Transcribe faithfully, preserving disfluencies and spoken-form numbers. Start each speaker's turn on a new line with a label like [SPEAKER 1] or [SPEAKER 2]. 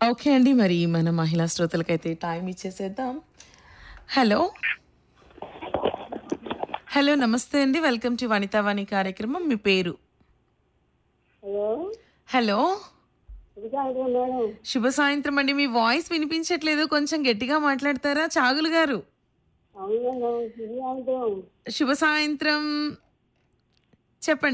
[SPEAKER 1] Okay అండి. మరి మన మహిళా శ్రోతలకైతే టైం ఇచ్చేసేద్దాం. హలో. హలో. నమస్తే అండి. వెల్కమ్ టు వనితావాణి కార్యక్రమం. మీ పేరు?
[SPEAKER 2] Hello
[SPEAKER 1] hello.
[SPEAKER 2] ఇదిగో మేడం.
[SPEAKER 1] శుభ సాయంత్రం అండి. మీ వాయిస్ వినిపించట్లేదు. కొంచెం గట్టిగా మాట్లాడతారా? చాగులు గారు.
[SPEAKER 2] అవును మేడం. ఇది సాయంత్రం.
[SPEAKER 1] శుభ సాయంత్రం. చెప్పండి.